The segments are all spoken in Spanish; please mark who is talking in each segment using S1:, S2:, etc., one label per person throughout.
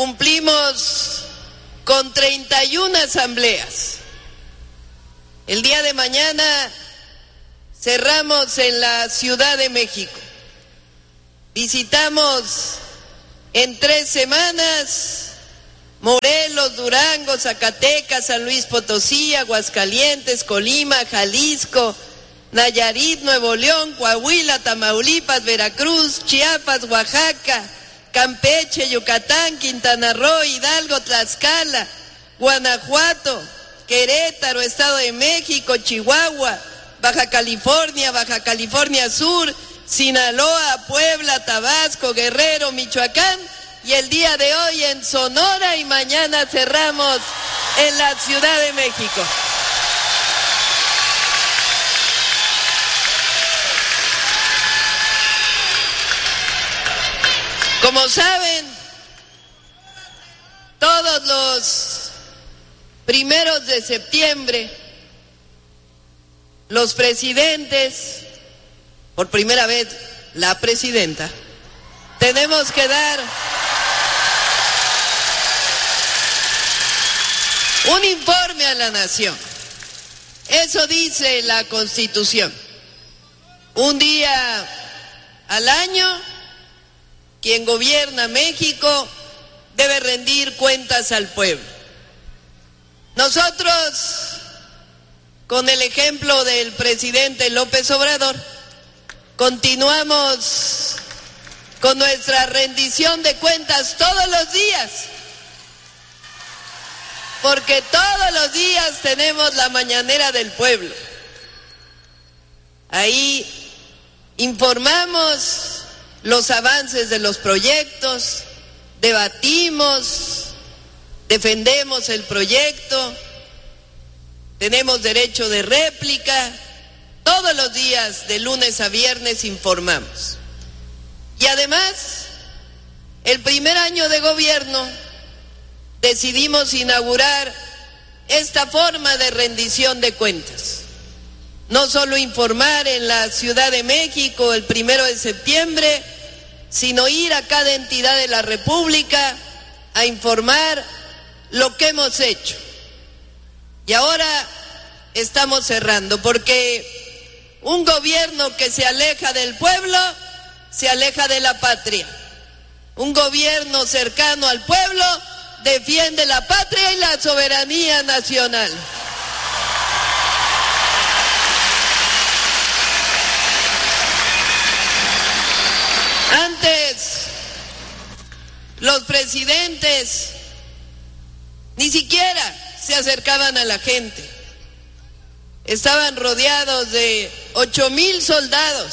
S1: cumplimos con 31 asambleas. El día de mañana cerramos en la Ciudad de México. Visitamos en 3 semanas Morelos, Durango, Zacatecas, San Luis Potosí, Aguascalientes, Colima, Jalisco, Nayarit, Nuevo León, Coahuila, Tamaulipas, Veracruz, Chiapas, Oaxaca, Campeche, Yucatán, Quintana Roo, Hidalgo, Tlaxcala, Guanajuato, Querétaro, Estado de México, Chihuahua, Baja California Sur, Sinaloa, Puebla, Tabasco, Guerrero, Michoacán, y el día de hoy en Sonora, y mañana cerramos en la Ciudad de México. Como saben, todos los primeros de septiembre, los presidentes, por primera vez la presidenta, tenemos que dar un informe a la nación. Eso dice la Constitución. Un día al año, quien gobierna México debe rendir cuentas al pueblo. Nosotros, con el ejemplo del presidente López Obrador, continuamos con nuestra rendición de cuentas todos los días, porque todos los días tenemos la mañanera del pueblo. Ahí informamos los avances de los proyectos, debatimos, defendemos el proyecto, tenemos derecho de réplica, todos los días de lunes a viernes informamos. Y además, el primer año de gobierno decidimos inaugurar esta forma de rendición de cuentas. No solo informar en la Ciudad de México el 1 de septiembre, sino ir a cada entidad de la República a informar lo que hemos hecho. Y ahora estamos cerrando, porque un gobierno que se aleja del pueblo, se aleja de la patria. Un gobierno cercano al pueblo defiende la patria y la soberanía nacional. Antes, los presidentes ni siquiera se acercaban a la gente. Estaban rodeados de 8,000 soldados.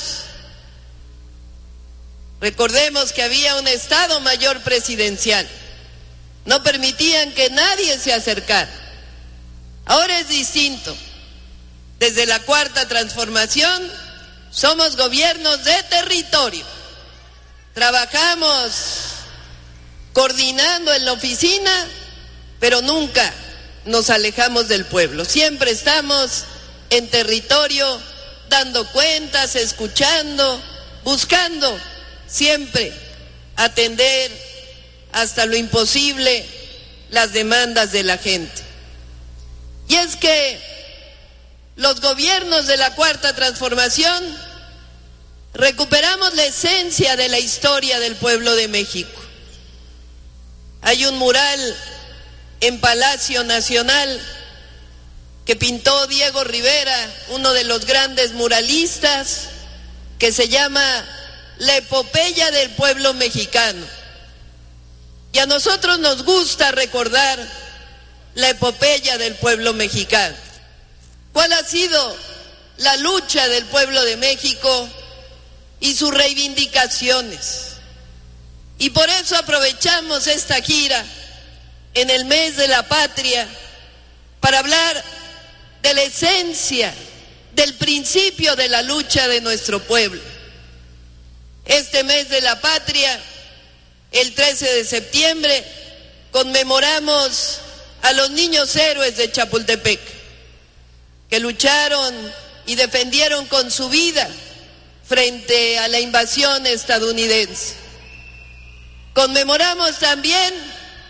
S1: Recordemos que había un Estado Mayor Presidencial. No permitían que nadie se acercara. Ahora es distinto. Desde la Cuarta Transformación somos gobiernos de territorio. Trabajamos coordinando en la oficina, pero nunca nos alejamos del pueblo. Siempre estamos en territorio, dando cuentas, escuchando, buscando siempre atender hasta lo imposible las demandas de la gente. Y es que los gobiernos de la Cuarta Transformación recuperamos la esencia de la historia del pueblo de México. Hay un mural en Palacio Nacional que pintó Diego Rivera, uno de los grandes muralistas, que se llama La epopeya del pueblo mexicano. Y a nosotros nos gusta recordar la epopeya del pueblo mexicano. ¿Cuál ha sido la lucha del pueblo de México y sus reivindicaciones? Y por eso aprovechamos esta gira en el mes de la patria para hablar de la esencia, del principio de la lucha de nuestro pueblo. Este mes de la patria, el 13 de septiembre, conmemoramos a los niños héroes de Chapultepec, que lucharon y defendieron con su vida frente a la invasión estadounidense. Conmemoramos también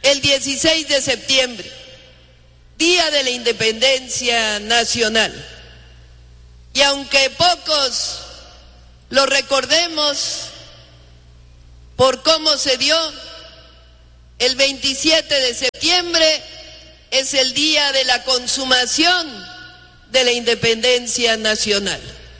S1: el 16 de septiembre, Día de la Independencia Nacional. Y aunque pocos lo recordemos por cómo se dio, el 27 de septiembre es el día de la consumación de la independencia nacional.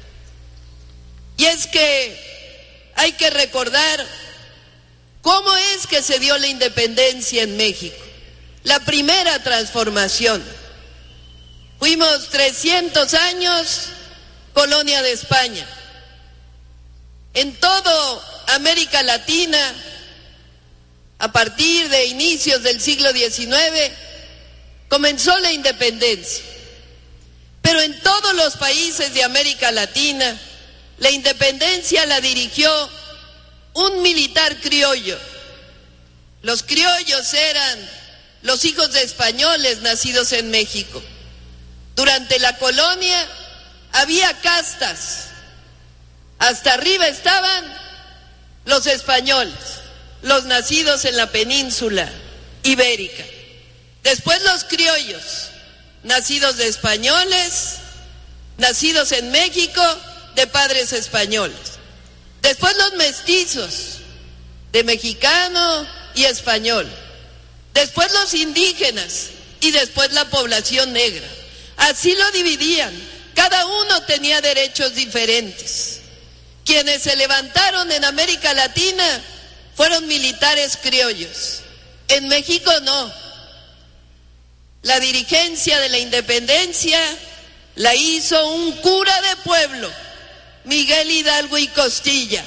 S1: Y es que hay que recordar cómo es que se dio la independencia en México. La primera transformación. Fuimos 300 años colonia de España. En todo América Latina, a partir de inicios del siglo XIX, comenzó la independencia. Pero en todos los países de América Latina, la independencia la dirigió un militar criollo. Los criollos eran los hijos de españoles nacidos en México. Durante la colonia había castas. Hasta arriba estaban los españoles, los nacidos en la península ibérica. Después los criollos, nacidos de españoles, nacidos en México, de padres españoles. Después los mestizos, de mexicano y español. Después los indígenas y después la población negra. Así lo dividían. Cada uno tenía derechos diferentes. Quienes se levantaron en América Latina fueron militares criollos. En México no. La dirigencia de la independencia la hizo un cura de pueblo, Miguel Hidalgo y Costilla.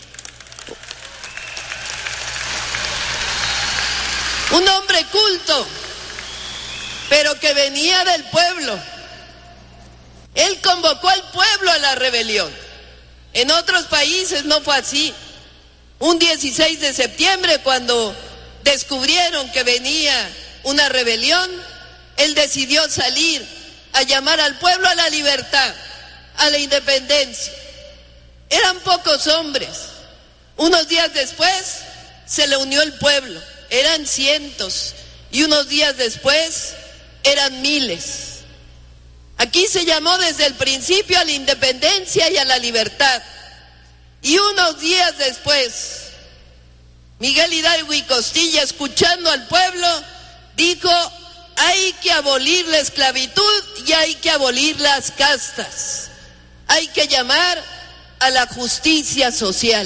S1: Un hombre culto, pero que venía del pueblo. Él convocó al pueblo a la rebelión. En otros países no fue así. Un 16 de septiembre, cuando descubrieron que venía una rebelión, él decidió salir a llamar al pueblo a la libertad, a la independencia. Eran pocos hombres. Unos días después se le unió el pueblo. Eran cientos. Y unos días después eran miles. Aquí se llamó desde el principio a la independencia y a la libertad. Y unos días después, Miguel Hidalgo y Costilla, escuchando al pueblo, dijo: hay que abolir la esclavitud y hay que abolir las castas. Hay que llamar a la justicia social.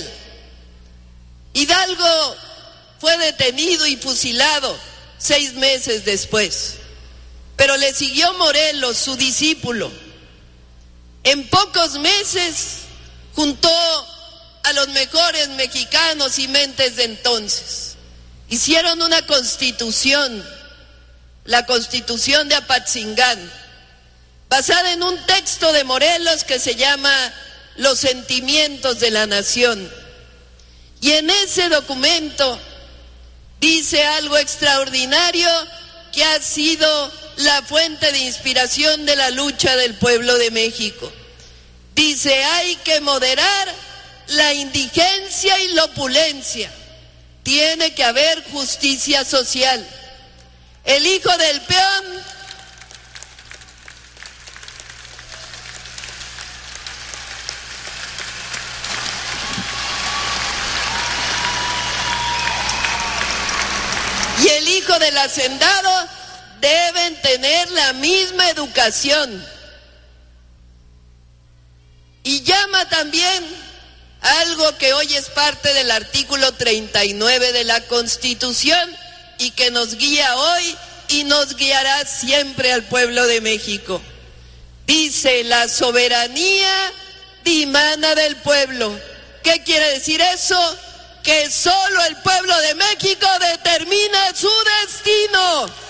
S1: Hidalgo fue detenido y fusilado 6 meses después. Pero le siguió Morelos, su discípulo. En pocos meses juntó a los mejores mexicanos y mentes de entonces. Hicieron una constitución, la Constitución de Apatzingán, basada en un texto de Morelos que se llama Los Sentimientos de la Nación. Y en ese documento dice algo extraordinario que ha sido la fuente de inspiración de la lucha del pueblo de México. Dice: hay que moderar la indigencia y la opulencia. Tiene que haber justicia social. El hijo del peón y el hijo del hacendado deben tener la misma educación. Y llama también algo que hoy es parte del artículo 39 de la Constitución y que nos guía hoy y nos guiará siempre al pueblo de México. Dice: la soberanía dimana del pueblo. ¿Qué quiere decir eso? Que solo el pueblo de México determina su destino.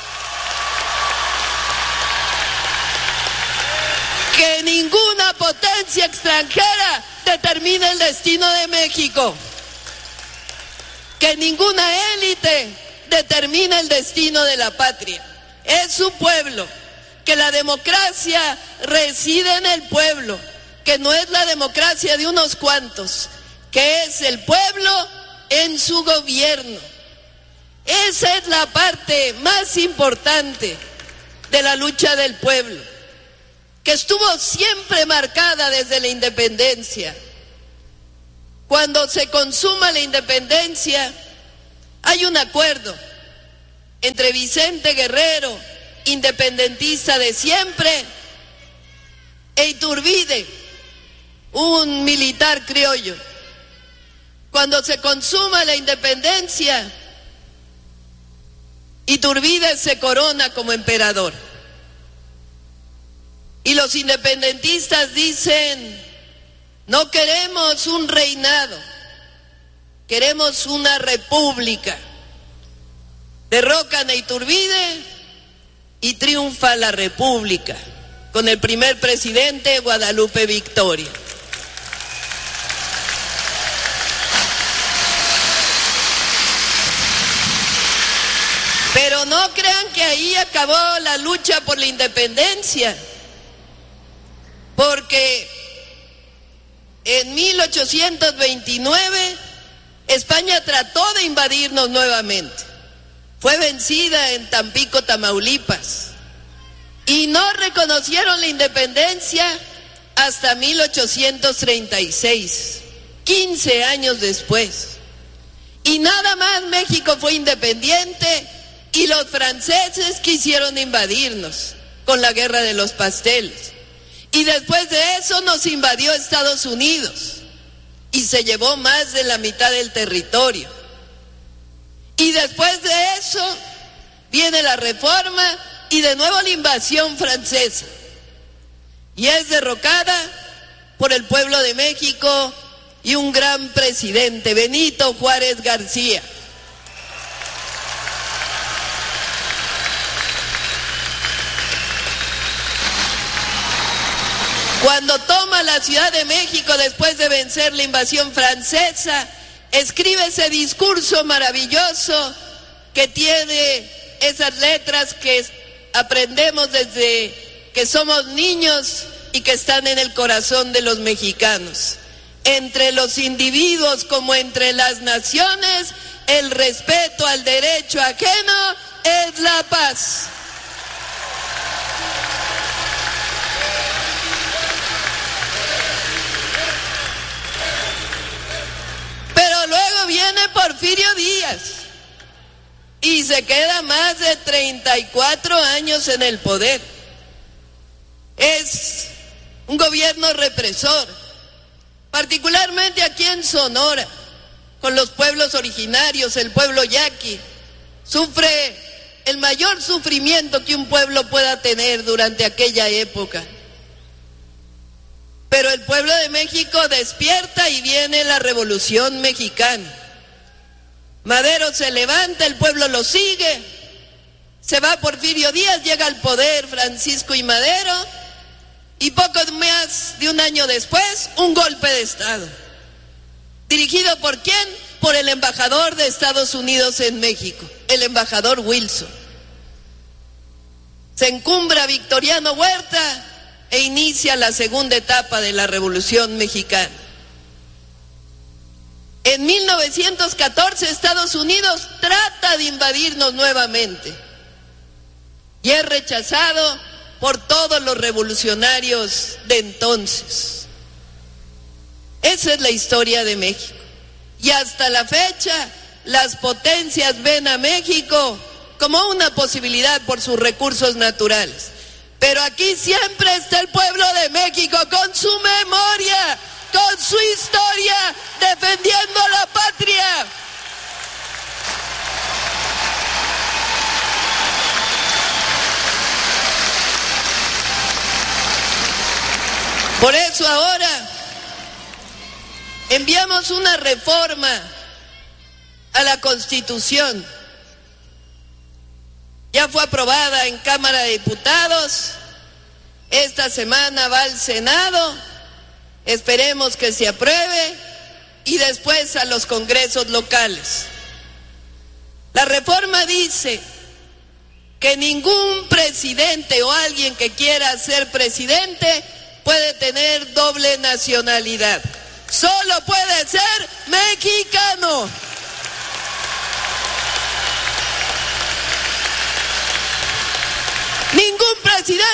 S1: Que ninguna potencia extranjera determine el destino de México. Que ninguna élite determine el destino de la patria. Es su pueblo. Que la democracia reside en el pueblo. Que no es la democracia de unos cuantos. Que es el pueblo en su gobierno. Esa es la parte más importante de la lucha del pueblo, que estuvo siempre marcada desde la independencia. Cuando se consuma la independencia, hay un acuerdo entre Vicente Guerrero, independentista de siempre, e Iturbide, un militar criollo. Cuando se consuma la independencia, Iturbide se corona como emperador. Y los independentistas dicen: no queremos un reinado, queremos una república. Derrocan a Iturbide y triunfa la república, con el primer presidente, Guadalupe Victoria. Pero no crean que ahí acabó la lucha por la independencia, porque en 1829 España trató de invadirnos nuevamente. Fue vencida en Tampico, Tamaulipas, y no reconocieron la independencia hasta 1836, 15 años después. Y nada más México fue independiente y los franceses quisieron invadirnos con la Guerra de los Pasteles. Y después de eso nos invadió Estados Unidos y se llevó más de la mitad del territorio. Y después de eso viene la Reforma y de nuevo la invasión francesa. Y es derrocada por el pueblo de México y un gran presidente, Benito Juárez García. Cuando toma la Ciudad de México después de vencer la invasión francesa, escribe ese discurso maravilloso que tiene esas letras que aprendemos desde que somos niños y que están en el corazón de los mexicanos. Entre los individuos como entre las naciones, el respeto al derecho ajeno es la paz. Pero luego viene Porfirio Díaz y se queda más de 34 años en el poder. Es un gobierno represor, particularmente aquí en Sonora, con los pueblos originarios. El pueblo yaqui sufre el mayor sufrimiento que un pueblo pueda tener durante aquella época. Pero el pueblo de México despierta y viene la Revolución Mexicana. Madero se levanta, el pueblo lo sigue, se va Porfirio Díaz, llega al poder Francisco I. Madero, y poco más de un año después, un golpe de Estado. ¿Dirigido por quién? Por el embajador de Estados Unidos en México, el embajador Wilson. Se encumbra Victoriano Huerta e inicia la segunda etapa de la Revolución Mexicana. En 1914 Estados Unidos trata de invadirnos nuevamente y es rechazado por todos los revolucionarios de entonces. Esa es la historia de México. Y hasta la fecha, las potencias ven a México como una posibilidad por sus recursos naturales. Pero aquí siempre está el pueblo de México con su memoria, con su historia, defendiendo la patria. Por eso ahora enviamos una reforma a la Constitución. Ya fue aprobada en Cámara de Diputados, esta semana va al Senado, esperemos que se apruebe, y después a los congresos locales. La reforma dice que ningún presidente o alguien que quiera ser presidente puede tener doble nacionalidad. Solo puede ser mexicano.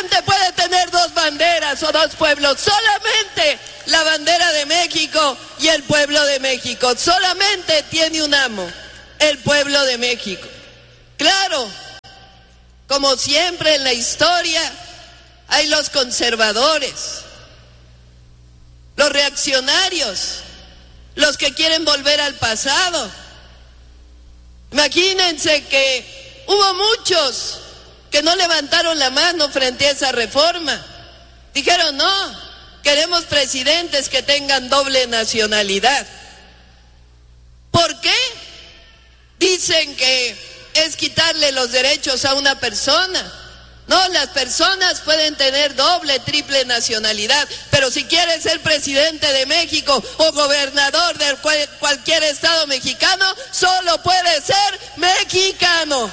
S1: presidente puede tener dos banderas o dos pueblos, solamente la bandera de México y el pueblo de México. Solamente tiene un amo, el pueblo de México. Claro, como siempre en la historia, hay los conservadores, los reaccionarios, los que quieren volver al pasado. Imagínense que hubo muchos que no levantaron la mano frente a esa reforma. Dijeron, no, queremos presidentes que tengan doble nacionalidad. ¿Por qué? Dicen que es quitarle los derechos a una persona. No, las personas pueden tener doble, triple nacionalidad, pero si quieres ser presidente de México o gobernador de cualquier estado mexicano, solo puedes ser mexicano.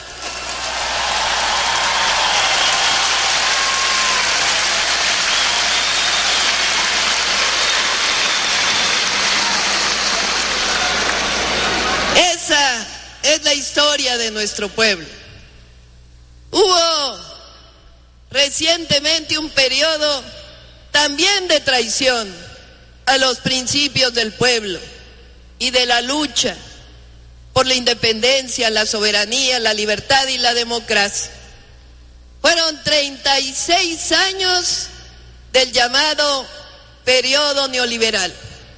S1: Esa es la historia de nuestro pueblo. Hubo recientemente un periodo también de traición a los principios del pueblo y de la lucha por la independencia, la soberanía, la libertad y la democracia. Fueron 36 años del llamado periodo neoliberal.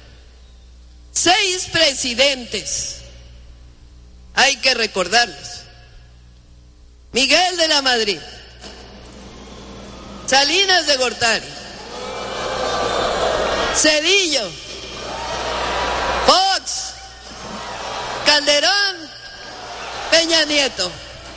S1: 6 presidentes, hay que recordarlos: Miguel de la Madrid, Salinas de Gortari, Zedillo, Fox, Calderón, Peña Nieto.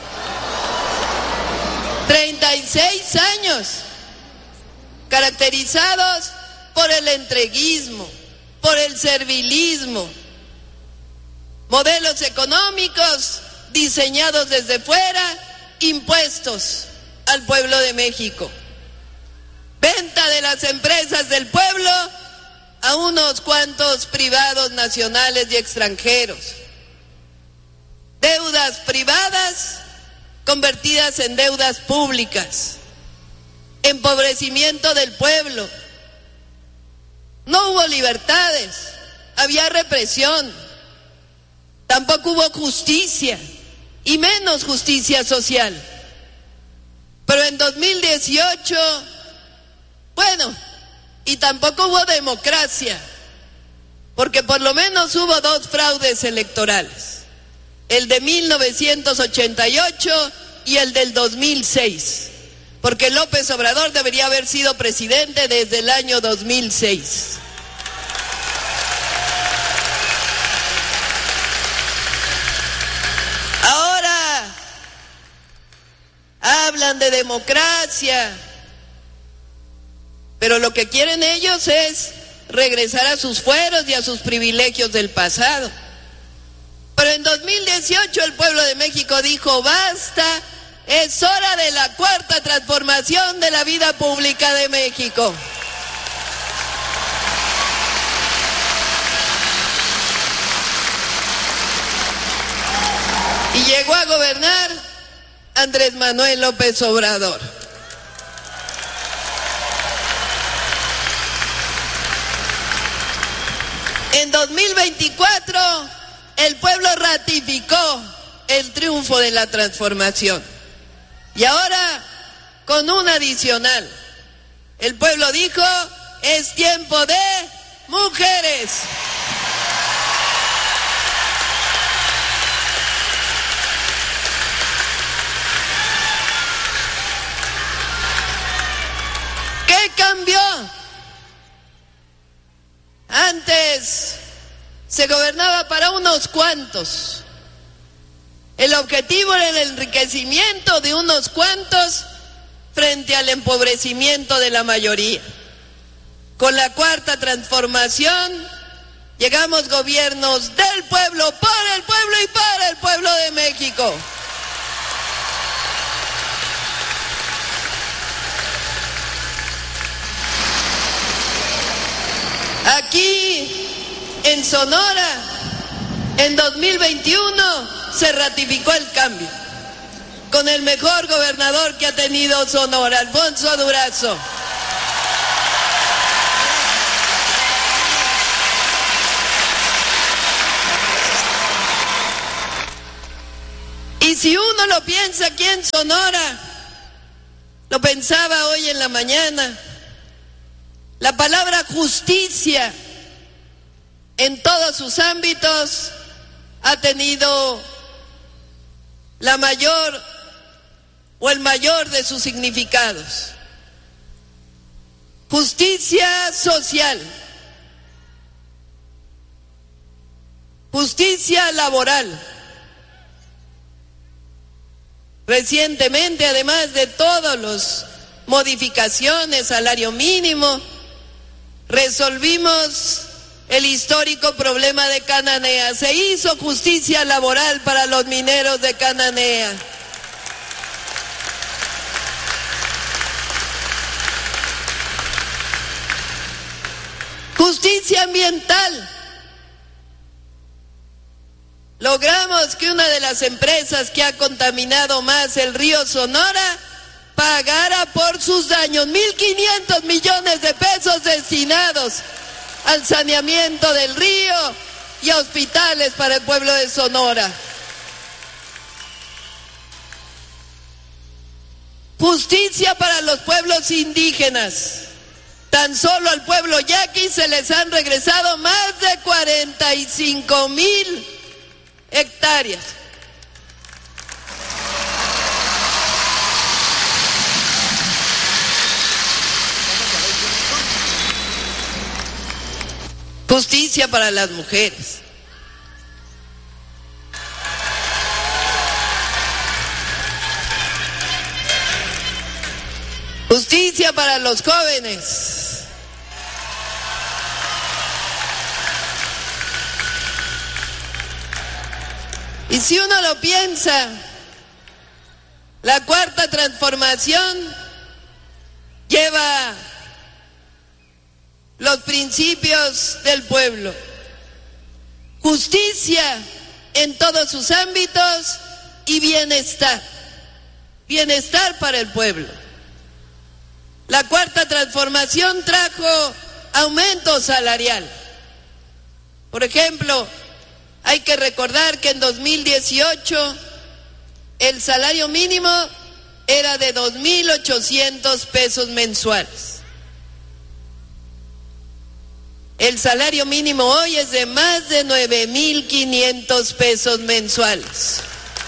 S1: 36 años caracterizados por el entreguismo, por el servilismo, modelos económicos diseñados desde fuera, impuestos al pueblo de México. Venta de las empresas del pueblo a unos cuantos privados nacionales y extranjeros. Deudas privadas convertidas en deudas públicas. Empobrecimiento del pueblo. No hubo libertades, había represión. Tampoco hubo justicia, y menos justicia social. Pero en 2018... bueno, y tampoco hubo democracia, porque por lo menos hubo 2 fraudes electorales, el de 1988 y el del 2006, porque López Obrador debería haber sido presidente desde el año 2006. Ahora hablan de democracia, pero lo que quieren ellos es regresar a sus fueros y a sus privilegios del pasado. Pero en 2018 el pueblo de México dijo, basta, es hora de la 4ª transformación de la vida pública de México. Y llegó a gobernar Andrés Manuel López Obrador. En 2024, el pueblo ratificó el triunfo de la transformación. Y ahora, con un adicional, el pueblo dijo, es tiempo de mujeres. ¿Qué cambió? Antes se gobernaba para unos cuantos. El objetivo era el enriquecimiento de unos cuantos frente al empobrecimiento de la mayoría. Con la 4ª transformación llegamos gobiernos del pueblo, por el pueblo y para el pueblo de México. Aquí, en Sonora, en 2021, se ratificó el cambio. con el mejor gobernador que ha tenido Sonora, Alfonso Durazo. Y si uno lo piensa aquí en Sonora, lo pensaba hoy en la mañana, la palabra justicia en todos sus ámbitos ha tenido la mayor o el mayor de sus significados. Justicia social, justicia laboral. Recientemente, además de todas las modificaciones, salario mínimo, resolvimos el histórico problema de Cananea. Se hizo justicia laboral para los mineros de Cananea. Justicia ambiental. Logramos que una de las empresas que ha contaminado más el río Sonora pagara por sus daños 1.500 millones de pesos destinados al saneamiento del río y a hospitales para el pueblo de Sonora. Justicia para los pueblos indígenas. Tan solo al pueblo yaqui se les han regresado más de 45,000 hectáreas. Justicia para las mujeres. Justicia para los jóvenes. Y si uno lo piensa, la cuarta transformación lleva los principios del pueblo. Justicia en todos sus ámbitos y bienestar. Bienestar para el pueblo. La cuarta transformación trajo aumento salarial. Por ejemplo, hay que recordar que en 2018 el salario mínimo era de 2.800 pesos mensuales. El salario mínimo hoy es de más de 9.500 pesos mensuales.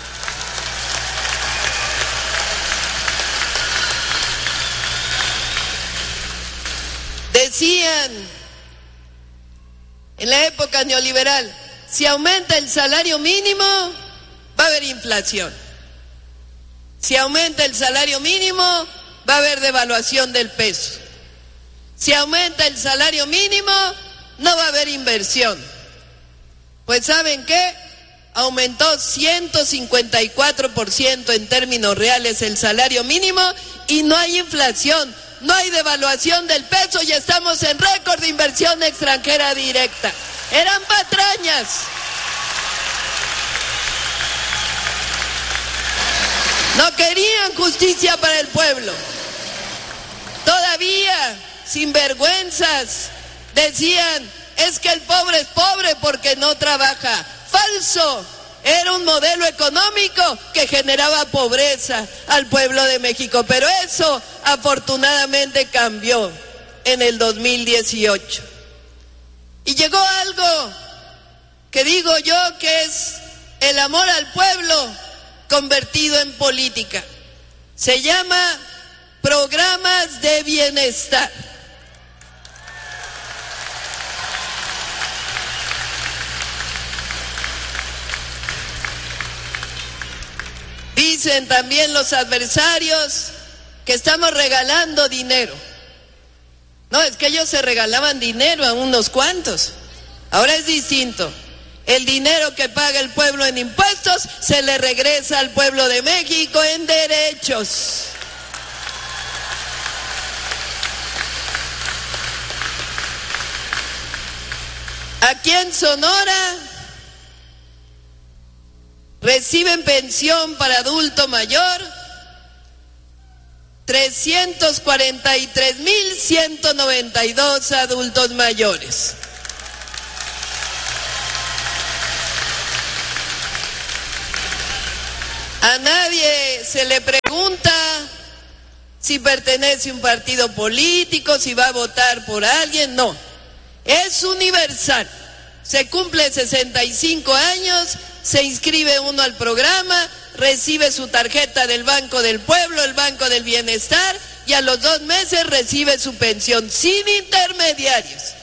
S1: Decían en la época neoliberal, si aumenta el salario mínimo, va a haber inflación. Si aumenta el salario mínimo, va a haber devaluación del peso. Si aumenta el salario mínimo, no va a haber inversión. Pues ¿saben qué? Aumentó 154% en términos reales el salario mínimo y no hay inflación, no hay devaluación del peso y estamos en récord de inversión extranjera directa. Eran patrañas. No querían justicia para el pueblo. Todavía, sinvergüenzas, decían, es que el pobre es pobre porque no trabaja. Falso. Era un modelo económico que generaba pobreza al pueblo de México, pero eso afortunadamente cambió en el 2018. Y llegó algo que digo yo que es el amor al pueblo convertido en política. Se llama programas de bienestar. Dicen también los adversarios que estamos regalando dinero. No, es que ellos se regalaban dinero a unos cuantos. Ahora es distinto. El dinero que paga el pueblo en impuestos se le regresa al pueblo de México en derechos. Aquí en Sonora Reciben pensión para adulto mayor 343.192 adultos mayores. A nadie se le pregunta si pertenece a un partido político, si va a votar por alguien, no. Es universal. Se cumple 65 años, se inscribe uno al programa, recibe su tarjeta del Banco del Pueblo, el Banco del Bienestar, y a los 2 meses recibe su pensión sin intermediarios.